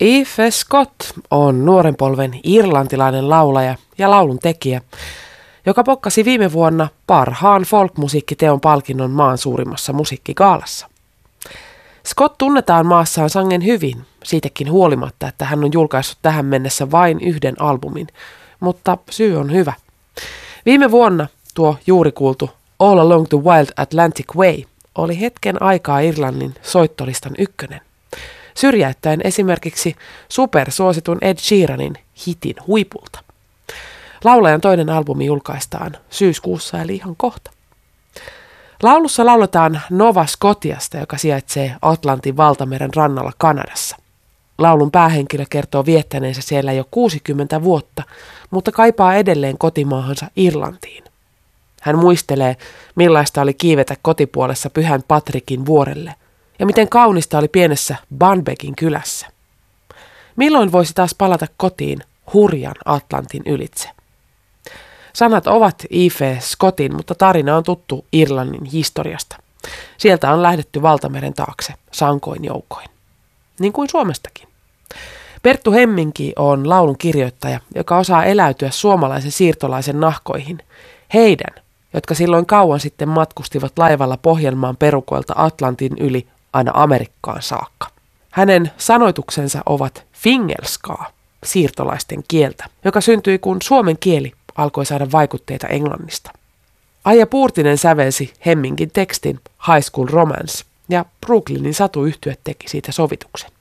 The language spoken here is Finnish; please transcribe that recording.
Yves Scott on nuoren polven irlantilainen laulaja ja laulun tekijä, joka pokkasi viime vuonna parhaan folkmusiikkiteon palkinnon maan suurimmassa musiikkigaalassa. Scott tunnetaan maassaan sangen hyvin, siitäkin huolimatta, että hän on julkaissut tähän mennessä vain yhden albumin, mutta syy on hyvä. Viime vuonna tuo juuri kuultu All Along the Wild Atlantic Way oli hetken aikaa Irlannin soittolistan ykkönen, syrjäyttäen esimerkiksi supersuositun Ed Sheeranin hitin huipulta. Laulajan toinen albumi julkaistaan syyskuussa eli ihan kohta. Laulussa lauletaan Nova Scotiasta, joka sijaitsee Atlantin valtameren rannalla Kanadassa. Laulun päähenkilö kertoo viettäneensä siellä jo 60 vuotta, mutta kaipaa edelleen kotimaahansa Irlantiin. Hän muistelee, millaista oli kiivetä kotipuolessa Pyhän Patrikin vuorelle ja miten kaunista oli pienessä Banbeckin kylässä. Milloin voisi taas palata kotiin hurjan Atlantin ylitse? Sanat ovat Yves Scottin, mutta tarina on tuttu Irlannin historiasta. Sieltä on lähdetty valtameren taakse sankoin joukoin, niin kuin Suomestakin. Perttu Hemminki on laulun kirjoittaja, joka osaa eläytyä suomalaisen siirtolaisen nahkoihin. Heidän, jotka silloin kauan sitten matkustivat laivalla Pohjanmaan perukoilta Atlantin yli aina Amerikkaan saakka. Hänen sanoituksensa ovat fingelskaa, siirtolaisten kieltä, joka syntyi kun suomen kieli alkoi saada vaikutteita englannista. Aija Puurtinen sävelsi Hemminkin tekstin High School Romance ja Brooklynin satuyhtye teki siitä sovituksen.